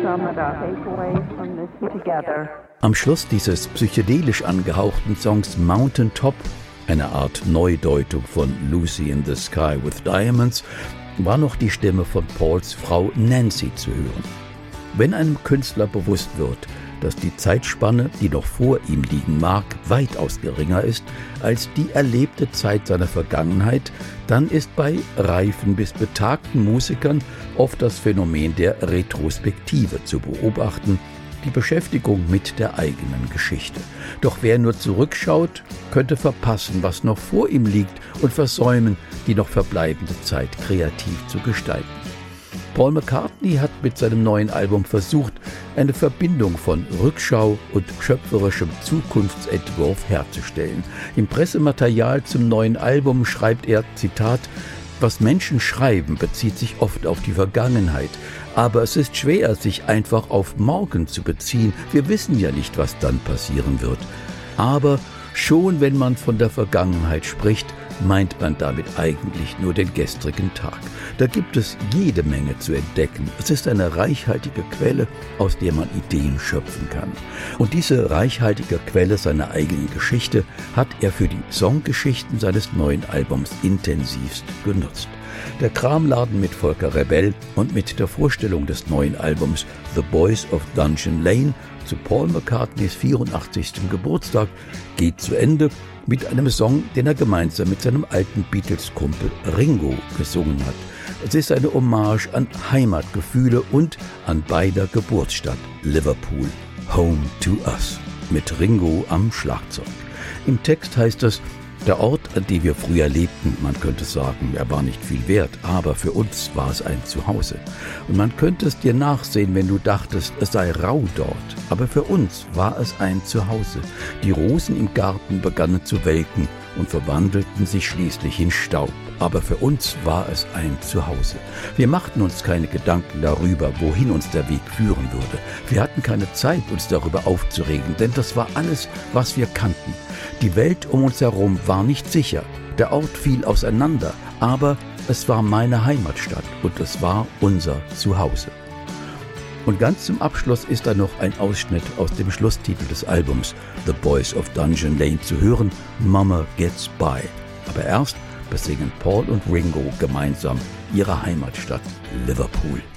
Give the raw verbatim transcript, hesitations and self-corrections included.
Am Schluss dieses psychedelisch angehauchten Songs Mountain Top, eine Art Neudeutung von Lucy in the Sky with Diamonds, war noch die Stimme von Pauls Frau Nancy zu hören. Wenn einem Künstler bewusst wird, dass die Zeitspanne, die noch vor ihm liegen mag, weitaus geringer ist als die erlebte Zeit seiner Vergangenheit, dann ist bei reifen bis betagten Musikern oft das Phänomen der Retrospektive zu beobachten, die Beschäftigung mit der eigenen Geschichte. Doch wer nur zurückschaut, könnte verpassen, was noch vor ihm liegt und versäumen, die noch verbleibende Zeit kreativ zu gestalten. Paul McCartney hat mit seinem neuen Album versucht, eine Verbindung von Rückschau und schöpferischem Zukunftsentwurf herzustellen. Im Pressematerial zum neuen Album schreibt er, Zitat, »Was Menschen schreiben, bezieht sich oft auf die Vergangenheit. Aber es ist schwer, sich einfach auf morgen zu beziehen. Wir wissen ja nicht, was dann passieren wird. Aber schon wenn man von der Vergangenheit spricht, meint man damit eigentlich nur den gestrigen Tag. Da gibt es jede Menge zu entdecken. Es ist eine reichhaltige Quelle, aus der man Ideen schöpfen kann. Und diese reichhaltige Quelle seiner eigenen Geschichte hat er für die Songgeschichten seines neuen Albums intensivst genutzt. Der Kramladen mit Volker Rebell und mit der Vorstellung des neuen Albums The Boys of Dungeon Lane zu Paul McCartneys vierundachtzigsten Geburtstag geht zu Ende mit einem Song, den er gemeinsam mit seinem alten Beatles-Kumpel Ringo gesungen hat. Es ist eine Hommage an Heimatgefühle und an beider Geburtsstadt Liverpool, Home to Us, mit Ringo am Schlagzeug. Im Text heißt es, der Ort, an dem wir früher lebten, man könnte sagen, er war nicht viel wert, aber für uns war es ein Zuhause. Und man könnte es dir nachsehen, wenn du dachtest, es sei rau dort, aber für uns war es ein Zuhause. Die Rosen im Garten begannen zu welken und verwandelten sich schließlich in Staub, aber für uns war es ein Zuhause. Wir machten uns keine Gedanken darüber, wohin uns der Weg führen würde. Wir hatten keine Zeit, uns darüber aufzuregen, denn das war alles, was wir kannten. Die Welt um uns herum war nicht sicher, der Ort fiel auseinander, aber es war meine Heimatstadt und es war unser Zuhause. Und ganz zum Abschluss ist da noch ein Ausschnitt aus dem Schlusstitel des Albums The Boys of Dungeon Lane zu hören, Mama Gets By. Aber erst besingen Paul und Ringo gemeinsam ihre Heimatstadt Liverpool.